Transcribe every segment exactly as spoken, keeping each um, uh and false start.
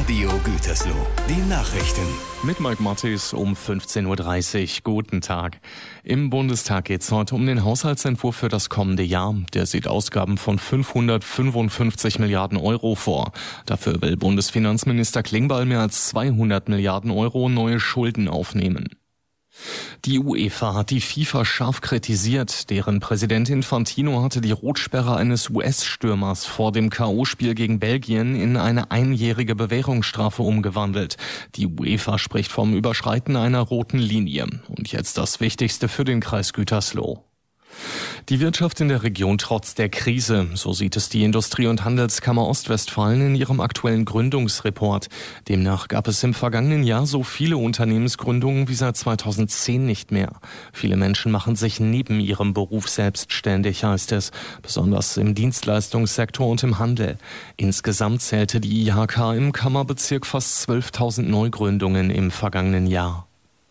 Radio Gütersloh, die Nachrichten. Mit Mike Mattis um fünfzehn Uhr dreißig. Guten Tag. Im Bundestag geht es heute um den Haushaltsentwurf für das kommende Jahr. Der sieht Ausgaben von fünfhundertfünfundfünfzig Milliarden Euro vor. Dafür will Bundesfinanzminister Klingbeil mehr als zweihundert Milliarden Euro neue Schulden aufnehmen. Die UEFA hat die FIFA scharf kritisiert. Deren Präsident Infantino hatte die Rotsperre eines U S-Stürmers vor dem K O-Spiel gegen Belgien in eine einjährige Bewährungsstrafe umgewandelt. Die UEFA spricht vom Überschreiten einer roten Linie. Und jetzt das Wichtigste für den Kreis Gütersloh. Die Wirtschaft in der Region trotz der Krise, so sieht es die Industrie- und Handelskammer Ostwestfalen in ihrem aktuellen Gründungsreport. Demnach gab es im vergangenen Jahr so viele Unternehmensgründungen wie seit zweitausendzehn nicht mehr. Viele Menschen machen sich neben ihrem Beruf selbstständig, heißt es, besonders im Dienstleistungssektor und im Handel. Insgesamt zählte die I H K im Kammerbezirk fast zwölftausend Neugründungen im vergangenen Jahr.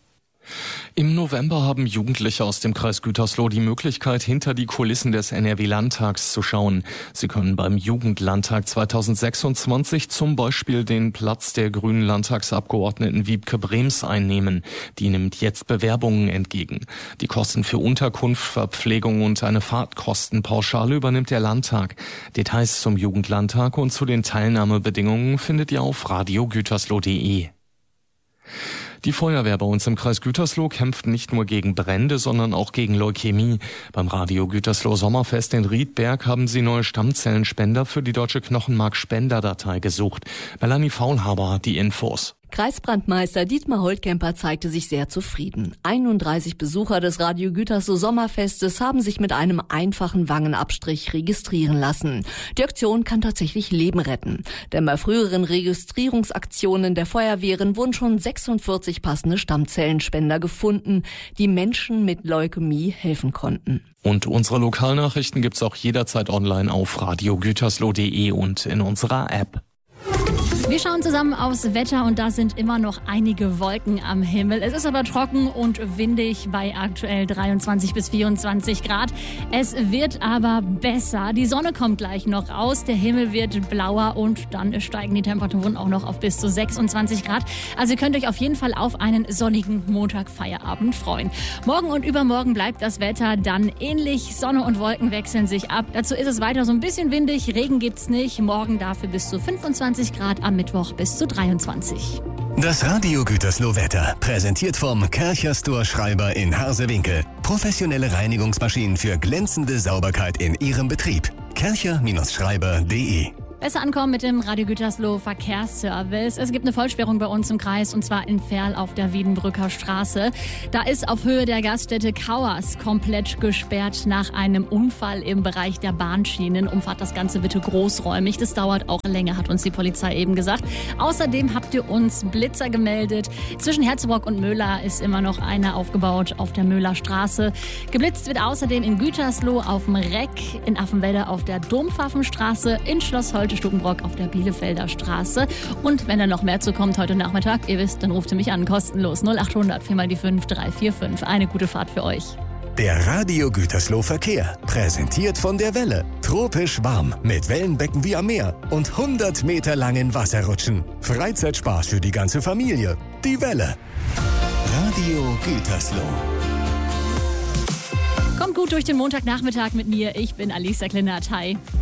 Im November haben Jugendliche aus dem Kreis Gütersloh die Möglichkeit, hinter die Kulissen des N R W-Landtags zu schauen. Sie können beim Jugendlandtag zweitausendsechsundzwanzig zum Beispiel den Platz der grünen Landtagsabgeordneten Wiebke Brems einnehmen. Die nimmt jetzt Bewerbungen entgegen. Die Kosten für Unterkunft, Verpflegung und eine Fahrtkostenpauschale übernimmt der Landtag. Details zum Jugendlandtag und zu den Teilnahmebedingungen findet ihr auf radio gütersloh punkt de. Die Feuerwehr bei uns im Kreis Gütersloh kämpft nicht nur gegen Brände, sondern auch gegen Leukämie. Beim Radio Gütersloh Sommerfest in Riedberg haben sie neue Stammzellenspender für die Deutsche Knochenmark-Spenderdatei gesucht. Melanie Faulhaber hat die Infos. Kreisbrandmeister Dietmar Holtkemper zeigte sich sehr zufrieden. einunddreißig Besucher des Radio Gütersloh Sommerfestes haben sich mit einem einfachen Wangenabstrich registrieren lassen. Die Aktion kann tatsächlich Leben retten. Denn bei früheren Registrierungsaktionen der Feuerwehren wurden schon sechsundvierzig passende Stammzellenspender gefunden, die Menschen mit Leukämie helfen konnten. Und unsere Lokalnachrichten gibt's auch jederzeit online auf radio gütersloh punkt de und in unserer App. Wir schauen zusammen aufs Wetter und da sind immer noch einige Wolken am Himmel. Es ist aber trocken und windig bei aktuell dreiundzwanzig bis vierundzwanzig Grad. Es wird aber besser. Die Sonne kommt gleich noch raus, der Himmel wird blauer und dann steigen die Temperaturen auch noch auf bis zu sechsundzwanzig Grad. Also ihr könnt euch auf jeden Fall auf einen sonnigen Montag-Feierabend freuen. Morgen und übermorgen bleibt das Wetter dann ähnlich. Sonne und Wolken wechseln sich ab. Dazu ist es weiter so ein bisschen windig. Regen gibt's nicht. Morgen dafür bis zu fünfundzwanzig Grad, am Mittwoch bis zu dreiundzwanzig. Das Radio Gütersloh Wetter, präsentiert vom Kercher Store Schreiber in Harsewinkel. Professionelle Reinigungsmaschinen für glänzende Sauberkeit in Ihrem Betrieb. kercher Schreiber punkt de. Besser ankommen mit dem Radio Gütersloh Verkehrsservice. Es gibt eine Vollsperrung bei uns im Kreis und zwar in Verl auf der Wiedenbrücker Straße. Da ist auf Höhe der Gaststätte Kauers komplett gesperrt nach einem Unfall im Bereich der Bahnschienen. Umfahrt das Ganze bitte großräumig. Das dauert auch länger, hat uns die Polizei eben gesagt. Außerdem habt ihr uns Blitzer gemeldet. Zwischen Herzebrock und Möhler ist immer noch einer aufgebaut auf der Möhler Straße. Geblitzt wird außerdem in Gütersloh auf dem Reck, in Affenwedde auf der Dompfaffenstraße, in Schloss Stukenbrock auf der Bielefelder Straße. Und wenn da noch mehr zu kommt heute Nachmittag, ihr wisst, dann ruft ihr mich an, kostenlos null achthundert vier mal die fünf drei vier fünf. Eine gute Fahrt für euch. Der Radio Gütersloh Verkehr, präsentiert von der Welle. Tropisch warm, mit Wellenbecken wie am Meer und hundert Meter langen Wasserrutschen. Freizeitspaß für die ganze Familie. Die Welle. Radio Gütersloh. Kommt gut durch den Montagnachmittag mit mir. Ich bin Alisa Kleinert. Hi.